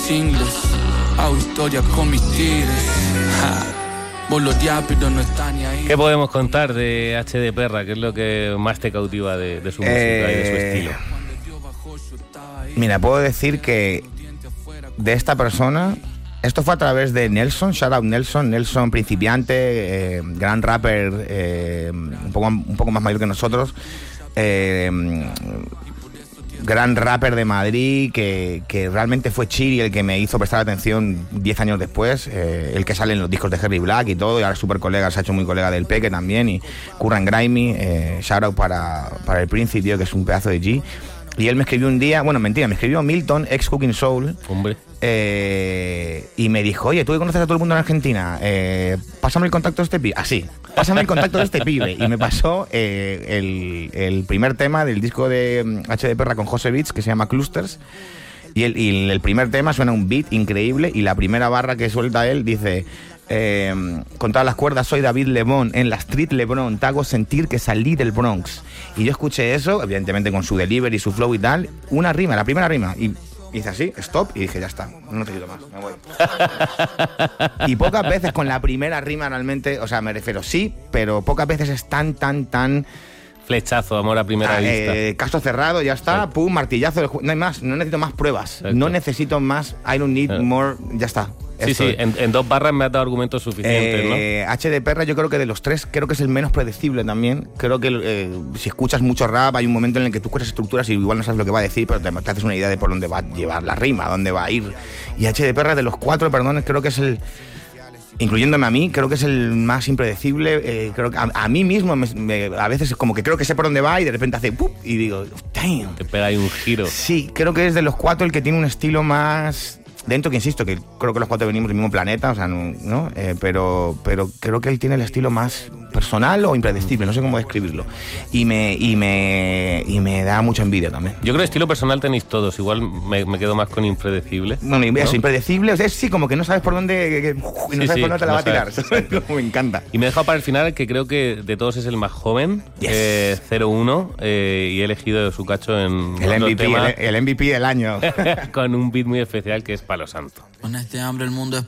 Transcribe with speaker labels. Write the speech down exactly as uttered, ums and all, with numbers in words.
Speaker 1: singles, hago historia con mis tigres. Ja. Vos los diápidos no están ni ahí.
Speaker 2: ¿Qué podemos contar de H D Perra? ¿Qué es lo que más te cautiva de, de su música eh, y de su estilo?
Speaker 3: Mira, puedo decir que de esta persona, esto fue a través de Nelson, shout out Nelson, Nelson principiante, eh, gran rapper, eh, un, poco, un poco más mayor que nosotros, eh, gran rapper de Madrid, que, que realmente fue Chiri el que me hizo prestar atención diez años después, eh, el que sale en los discos de Harry Black y todo, y ahora es súper colega, se ha hecho muy colega del Peque también, y Curran Grimy, eh, shout out para, para el Príncipe, tío, que es un pedazo de G. Y él me escribió un día, bueno, mentira, me escribió Milton, ex Cooking Soul.
Speaker 2: Hombre.
Speaker 3: Eh, y me dijo, oye, tú que conoces a todo el mundo en Argentina, eh, pásame el contacto de este pibe. Así, pásame el contacto de este pibe. Y me pasó eh, el, el primer tema del disco de H D Perra con José Beats, que se llama Clusters. Y el, y el primer tema suena un beat increíble, y la primera barra que suelta él dice... Eh, con todas las cuerdas soy David Lebón, en la street Lebron te hago sentir que salí del Bronx. Y yo escuché eso, evidentemente con su delivery, su flow y tal, una rima, la primera rima, y hice así, stop, y dije, ya está, no necesito más, me voy. Y pocas veces con la primera rima realmente, o sea, me refiero, sí, pero pocas veces es tan, tan, tan...
Speaker 2: Flechazo, amor a primera
Speaker 3: ah,
Speaker 2: vista.
Speaker 3: Eh, caso cerrado, ya está, sí. Pum, martillazo, del ju- no hay más, no necesito más pruebas, exacto. No necesito más, I don't need sí. more, ya está.
Speaker 2: Sí,
Speaker 3: Esto
Speaker 2: sí, en, en dos barras me has dado argumentos suficientes,
Speaker 3: eh, ¿no? H D Perra yo creo que de los tres, creo que es el menos predecible también. Creo que eh, si escuchas mucho rap, hay un momento en el que tú escuchas estructuras y igual no sabes lo que va a decir, pero te, te haces una idea de por dónde va a llevar la rima, dónde va a ir. Y H D Perra de los cuatro, perdón, creo que es el... incluyéndome a mí, creo que es el más impredecible. Eh, creo que a, a mí mismo me, me, a veces es como que creo que sé por dónde va y de repente hace ¡pup! Y digo, damn.
Speaker 2: Te pega ahí un giro.
Speaker 3: Sí, creo que es de los cuatro el que tiene un estilo más... dentro, que insisto, que creo que los cuatro venimos del mismo planeta, o sea, no, ¿no? Eh, pero, pero creo que él tiene el estilo más personal o impredecible, no sé cómo describirlo. Y me, y me, y me da mucha envidia también.
Speaker 2: Yo creo que estilo personal tenéis todos, igual me, me quedo más con impredecible.
Speaker 3: Bueno, ¿no? Eso, impredecible, o sea, es sí, como que no sabes por dónde, que, que, y no
Speaker 2: sí,
Speaker 3: sabes
Speaker 2: sí,
Speaker 3: por dónde te la
Speaker 2: no
Speaker 3: va a tirar.
Speaker 2: sabes.
Speaker 3: Me encanta.
Speaker 2: Y me he dejado para el final que creo que de todos es el más joven,
Speaker 3: yes.
Speaker 2: eh, cero uno, eh, y he elegido su cacho en...
Speaker 3: El M V P, el, el M V P del año.
Speaker 2: Con un beat muy especial que es Palo Santo.
Speaker 1: Con este hambre el mundo es